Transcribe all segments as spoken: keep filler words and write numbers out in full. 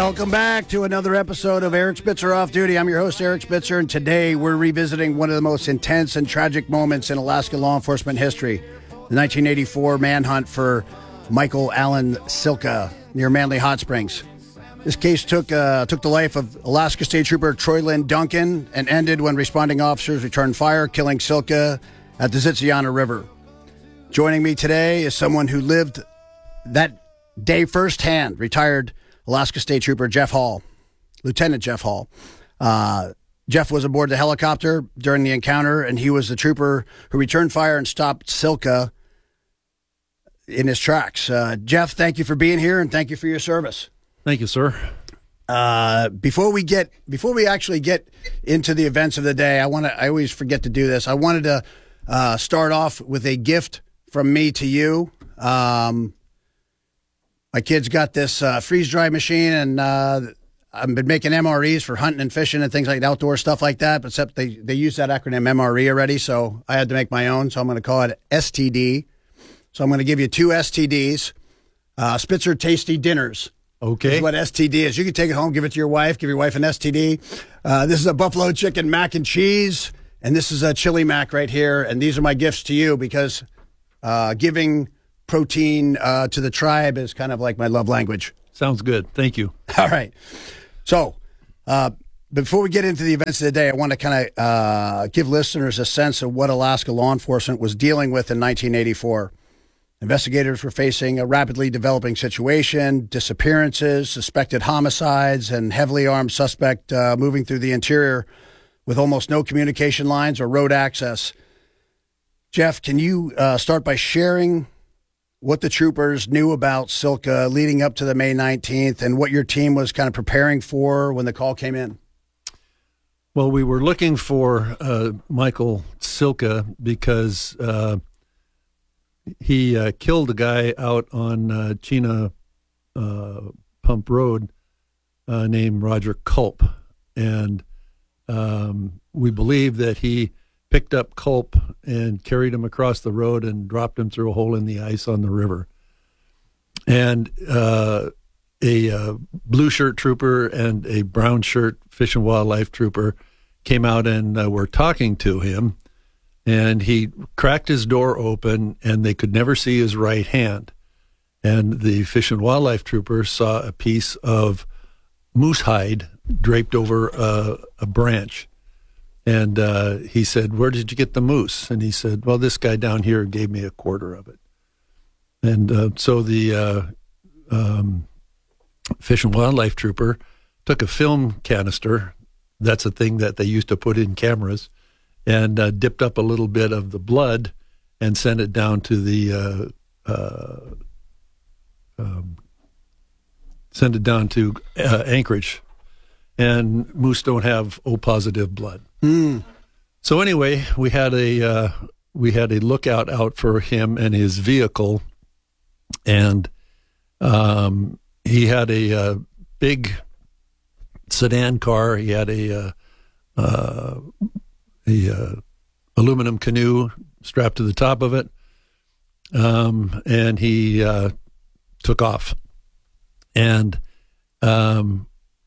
Welcome back to another episode of Eric Spitzer Off Duty. I'm your host, Eric Spitzer, and today we're revisiting one of the most intense and tragic moments in Alaska law enforcement history, the nineteen eighty-four manhunt for Michael Allen Silka near Manly Hot Springs. This case took uh, took the life of Alaska State Trooper Troy Lynn Duncan and ended when responding officers returned fire, killing Silka at the Zitzayana River. Joining me today is someone who lived that day firsthand, retired Alaska State Trooper Jeff Hall, Lieutenant Jeff Hall. Uh, Jeff was aboard the helicopter during the encounter, and he was the trooper who returned fire and stopped Silka in his tracks. Uh, Jeff, thank you for being here, and thank you for your service. Thank you, sir. Uh, before we get, before we actually get into the events of the day, I want to, I always forget to do this. I wanted to uh, start off with a gift from me to you. Um, My kids got this uh, freeze-dry machine, and uh, I've been making M R Es for hunting and fishing and things like that, outdoor stuff like that, but except they, they use that acronym M R E already, so I had to make my own, so I'm going to call it S T D. So I'm going to give you two S T Ds, uh, Spitzer Tasty Dinners. Okay. This is what S T D is. You can take it home, give it to your wife, give your wife an S T D. Uh, this is a buffalo chicken mac and cheese, and this is a chili mac right here, and these are my gifts to you because uh, giving protein uh, to the tribe is kind of like my love language. Sounds good. Thank you. All right. So uh, before we get into the events of the day, I want to kind of uh, give listeners a sense of what Alaska law enforcement was dealing with in nineteen eighty-four. Investigators were facing a rapidly developing situation, disappearances, suspected homicides, and heavily armed suspect uh, moving through the interior with almost no communication lines or road access. Jeff, can you uh, start by sharing what the troopers knew about Silka leading up to the May nineteenth and what your team was kind of preparing for when the call came in? Well, we were looking for uh, Michael Silka because uh, he uh, killed a guy out on uh, Chena uh, Pump Road uh, named Roger Culp. And um, we believe that he picked up Culp and carried him across the road and dropped him through a hole in the ice on the river. And uh, a uh, blue shirt trooper and a brown shirt Fish and Wildlife trooper came out and uh, were talking to him. And he cracked his door open, and they could never see his right hand. And the Fish and Wildlife trooper saw a piece of moose hide draped over uh, a branch. And uh, he said, "Where did you get the moose?" And he said, "Well, this guy down here gave me a quarter of it." And uh, so the uh, um, Fish and Wildlife trooper took a film canister. That's a thing that they used to put in cameras, and uh, dipped up a little bit of the blood and sent it down to the uh, uh, um, sent it down to uh, Anchorage. And moose don't have O positive blood. Mm. So anyway, we had a uh, we had a lookout out for him and his vehicle, and um, he had a, uh big sedan car. He had a uh, uh, a uh, aluminum canoe strapped to the top of it, um, and he uh, took off. And um,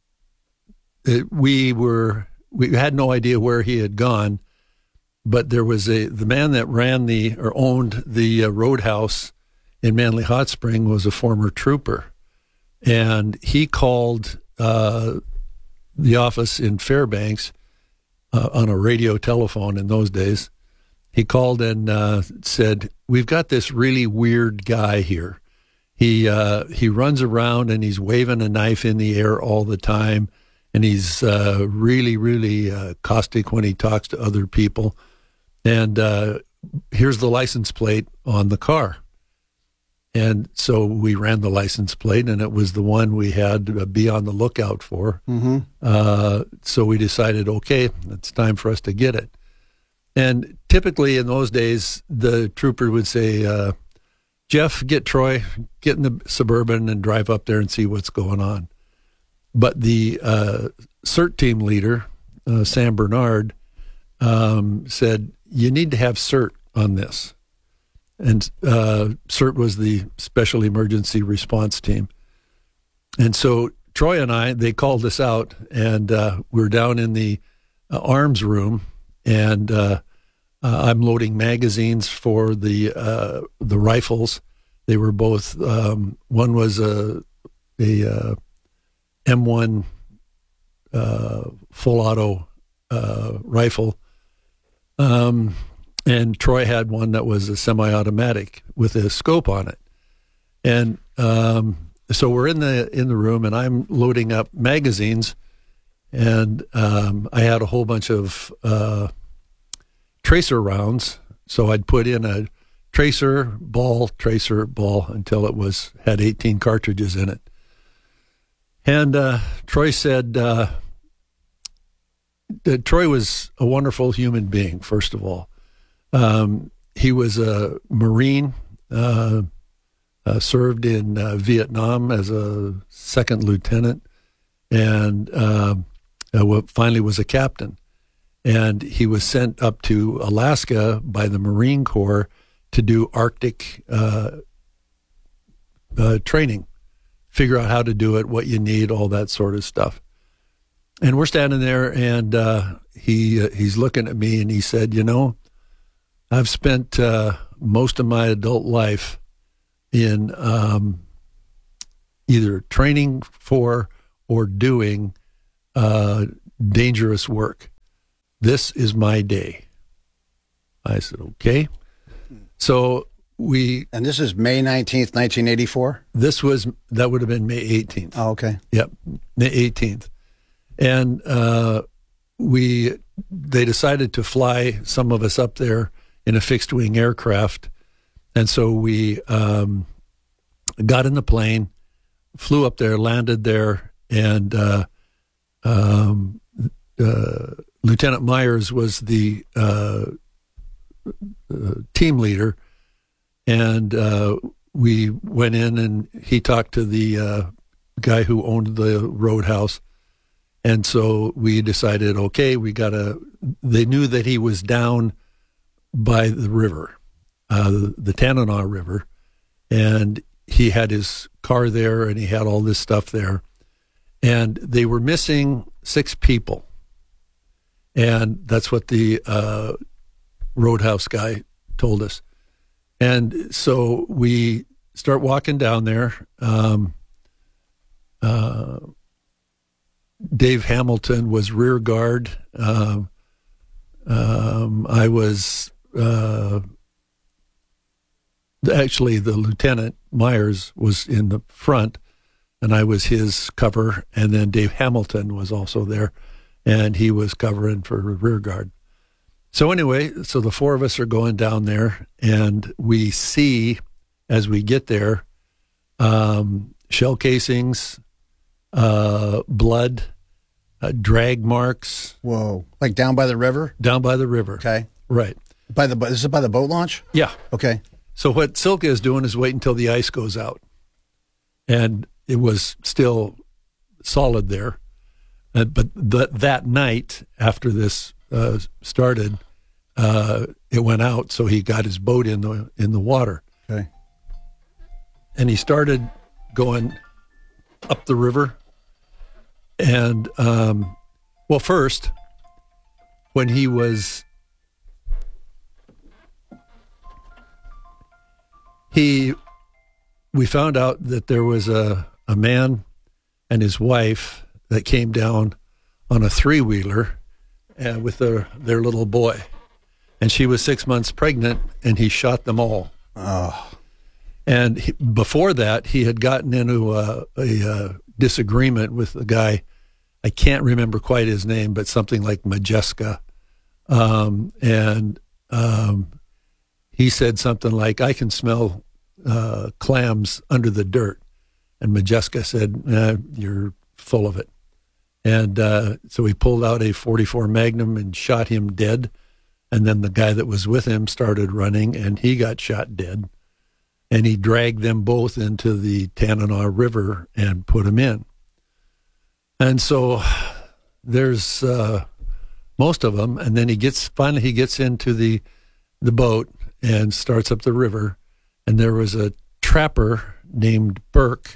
it, we were. We had no idea where he had gone, but there was a the man that ran the or owned the uh, roadhouse in Manly Hot Spring was a former trooper, and he called uh, the office in Fairbanks uh, on a radio telephone in those days. He called and uh, said, "We've got this really weird guy here. He uh, he runs around and he's waving a knife in the air all the time." And he's uh, really, really uh, caustic when he talks to other people. And uh, here's the license plate on the car. And so we ran the license plate, and it was the one we had to be on the lookout for. Mm-hmm. Uh, so we decided, okay, it's time for us to get it. And typically in those days, the trooper would say, uh, "Jeff, get Troy, get in the Suburban and drive up there and see what's going on." But the uh, CERT team leader, uh, Sam Bernard, um, said, "You need to have CERT on this." And uh, CERT was the Special Emergency Response Team. And so Troy and I, they called us out, and uh, we're down in the uh, arms room, and uh, uh, I'm loading magazines for the uh, the rifles. They were both. Um, one was a a uh, M one uh, full auto uh, rifle, um, and Troy had one that was a semi-automatic with a scope on it, and. Um, So we're in the in the room, and I'm loading up magazines, and um, I had a whole bunch of uh, tracer rounds. So I'd put in a tracer ball, tracer ball until it was had eighteen cartridges in it. And uh, Troy said uh, that Troy was a wonderful human being. First of all, um, he was a Marine. Uh, Uh, served in uh, Vietnam as a second lieutenant, and uh, uh, finally was a captain. And he was sent up to Alaska by the Marine Corps to do Arctic uh, uh, training, figure out how to do it, what you need, all that sort of stuff. And we're standing there, and uh, he uh, he's looking at me, and he said, "You know, I've spent uh, most of my adult life in um, either training for or doing uh, dangerous work. This is my day." I said, "Okay." So we... And this is May nineteenth, nineteen eighty-four? This was, that would have been May eighteenth. Oh, okay. Yep, May eighteenth. And uh, we, they decided to fly some of us up there in a fixed-wing aircraft. And so we um, got in the plane, flew up there, landed there, and uh, um, uh, Lieutenant Myers was the uh, uh, team leader, and uh, we went in and he talked to the uh, guy who owned the roadhouse, and so we decided, okay, we got to. They knew that he was down by the river. Uh, the, the Tanana River, and he had his car there, and he had all this stuff there, and they were missing six people, and that's what the uh, roadhouse guy told us. And so we start walking down there. Um, uh, Dave Hamilton was rear guard. Um, um, I was... Uh, Actually, the Lieutenant Myers was in the front, and I was his cover, and then Dave Hamilton was also there, and he was covering for rear guard. So anyway, so the four of us are going down there, and we see, as we get there, um, shell casings, uh, blood, uh, drag marks. Whoa. Like down by the river? Down by the river. Okay. Right. By the This is by the boat launch? Yeah. Okay. So what Silka is doing is waiting until the ice goes out. And it was still solid there. Uh, but the, that night, after this uh, started, uh, it went out, so he got his boat in the in the water. Okay. And he started going up the river. And, um, well, first, when he was... He, we found out that there was a, a man and his wife that came down on a three-wheeler uh, with their, their little boy. And she was six months pregnant, and he shot them all. Oh. And he, before that, he had gotten into a, a, a disagreement with a guy, I can't remember quite his name, but something like Majeska. Um, and... Um, He said something like, "I can smell uh, clams under the dirt." And Majeska said, nah, "You're full of it." And uh, so he pulled out a forty-four Magnum and shot him dead. And then the guy that was with him started running, and he got shot dead. And he dragged them both into the Tanana River and put them in. And so there's uh, most of them. And then he gets, finally he gets into the, the boat and starts up the river. And there was a trapper named Burke,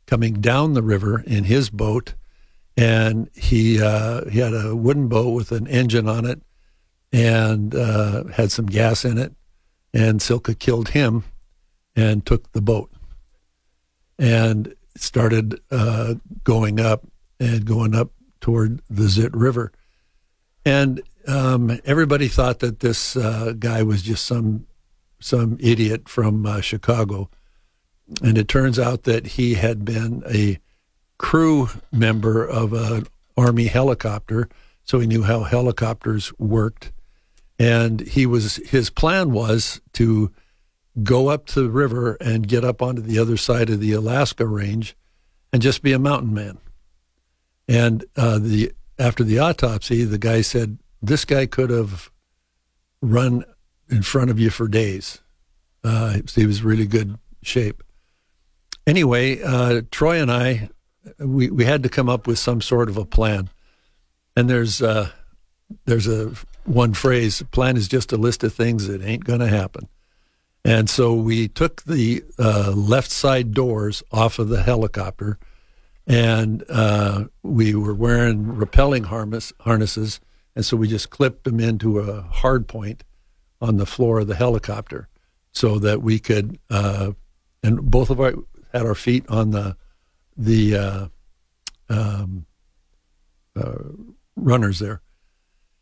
coming down the river in his boat, and he uh, he had a wooden boat with an engine on it, and uh, had some gas in it, and Silka killed him and took the boat and started uh, going up and going up toward the Zit River. And um, everybody thought that this uh, guy was just some some idiot from uh, Chicago. And it turns out that he had been a crew member of an Army helicopter, so he knew how helicopters worked. And he was his plan was to go up to the river and get up onto the other side of the Alaska range and just be a mountain man. And uh, the after the autopsy, the guy said, this guy could have run in front of you for days. Uh, he was really good shape. Anyway, uh, Troy and I, we, we had to come up with some sort of a plan. And there's uh, there's a one phrase, plan is just a list of things that ain't going to happen. And so we took the uh, left side doors off of the helicopter, and uh, we were wearing rappelling harness, harnesses, and so we just clipped them into a hard point on the floor of the helicopter so that we could, uh, and both of our had our feet on the the uh, um, uh, runners there,